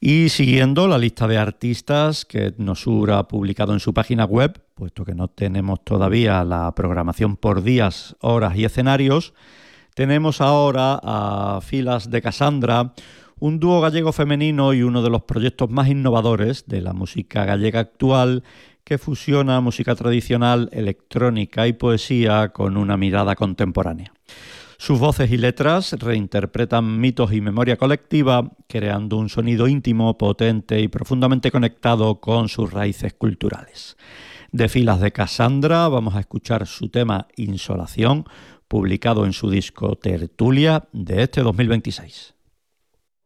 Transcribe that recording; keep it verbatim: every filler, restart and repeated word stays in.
Y siguiendo la lista de artistas que Etnosur ha publicado en su página web, puesto que no tenemos todavía la programación por días, horas y escenarios, tenemos ahora a Filas de Cassandra, un dúo gallego femenino y uno de los proyectos más innovadores de la música gallega actual, que fusiona música tradicional, electrónica y poesía con una mirada contemporánea. Sus voces y letras reinterpretan mitos y memoria colectiva, creando un sonido íntimo, potente y profundamente conectado con sus raíces culturales. De Filas de Cassandra vamos a escuchar su tema Insolación, publicado en su disco Tertulia de este dos mil veintiséis.